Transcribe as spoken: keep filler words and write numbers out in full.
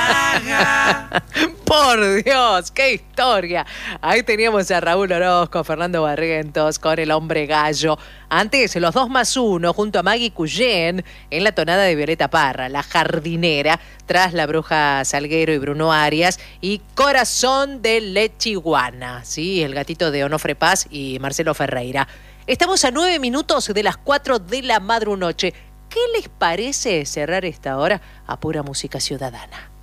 Por Dios, qué historia. Ahí teníamos a Raúl Orozco, Fernando Barrientos con El Hombre Gallo. Antes, Los Dos Más Uno, junto a Maggie Cuyén, en la tonada de Violeta Parra, La Jardinera, tras La Bruja Salguero y Bruno Arias, y Corazón de Lechiguana, ¿sí? El gatito de Onofre Paz y Marcelo Ferreira. Estamos a nueve minutos de las cuatro de la madrunoche. ¿Qué les parece cerrar esta hora a pura música ciudadana?